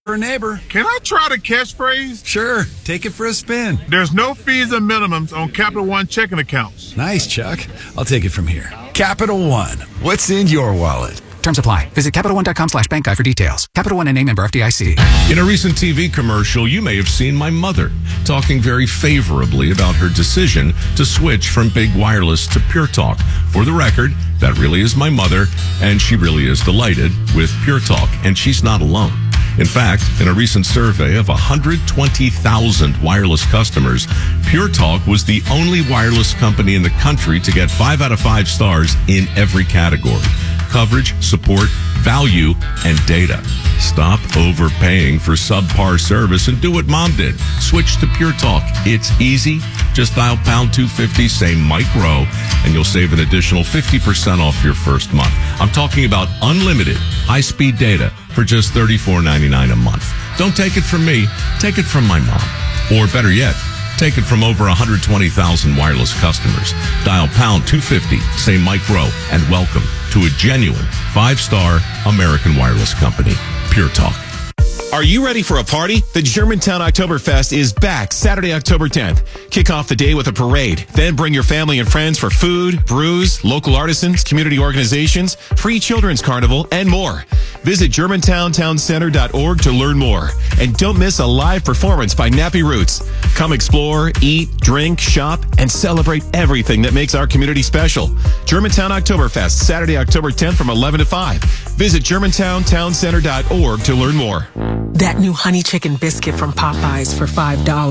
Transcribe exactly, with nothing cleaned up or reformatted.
For a neighbor. Can I try the catchphrase? Sure. Take it for a spin. There's no fees and minimums on Capital One checking accounts. Nice, Chuck. I'll take it from here. Capital One. What's in your wallet? Terms apply. Visit CapitalOne.com slash bank guide for details. Capital One and a member F D I C. In a recent T V commercial, you may have seen my mother talking very favorably about her decision to switch from big wireless to Pure Talk. For the record, that really is my mother, and she really is delighted with Pure Talk, and she's not alone. In fact, in a recent survey of one hundred twenty thousand wireless customers, Pure Talk was the only wireless company in the country to get five out of five stars in every category: coverage, support, value, and data. Stop overpaying for subpar service and do what Mom did. Switch to Pure Talk. It's easy. Just dial pound two fifty, say micro, and you'll save an additional fifty percent off your first month. I'm talking about unlimited high-speed data for just thirty-four ninety-nine a month. Don't take it from me. Take it from my mom. Or better yet, take it from over one hundred twenty thousand wireless customers. Dial pound two fifty, say micro, and welcome to a genuine five-star American wireless company, Pure Talk. Are you ready for a party? The Germantown Oktoberfest is back Saturday, October tenth. Kick off the day with a parade. Then bring your family and friends for food, brews, local artisans, community organizations, free children's carnival, and more. Visit Germantown Town Center dot org to learn more. And don't miss a live performance by Nappy Roots. Come explore, eat, drink, shop, and celebrate everything that makes our community special. Germantown Oktoberfest, Saturday, October tenth from eleven to five. Visit Germantown Town Center dot org to learn more. That new honey chicken biscuit from Popeyes for five dollars.